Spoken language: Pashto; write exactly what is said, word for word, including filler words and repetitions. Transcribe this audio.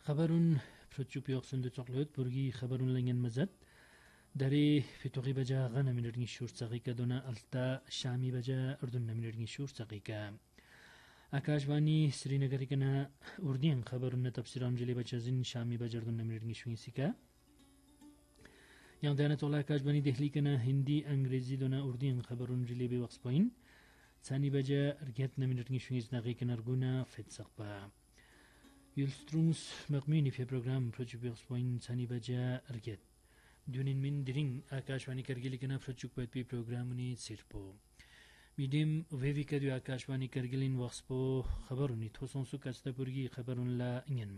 خبرون فرتشوب يقصند تقلد برجي خبرون لين مزد داري في توغي بجا غنا من رجني شور سقيكا دونا التا شامي بجا أردن من رجني شور سقيكا آکاشوانی سرینگری کنا اردین خبرون تفسیرام جلی بچازین شامی بجردون من رجني شوين سيكا يعني دانت والله آکاشوانی دهلی کنا هندی انگریزی دونا اردین خبرون جلی بي وقت بوين ثاني بجا رجعت من رجني شوين سناقي كنا رجونا فت سقبا يلسترومس مقميني في برنامج فرتشوب وقت بوين ثاني بجا رجعت دونين من درين آکاشوانی کرگلی کنا فرتشوب بيت بي برنامجني سيربو میدیم ویوی کدیو آکاشوانی کرگلین وقت بو خبرونی توسون سو کسته برگی خبرون لا اینن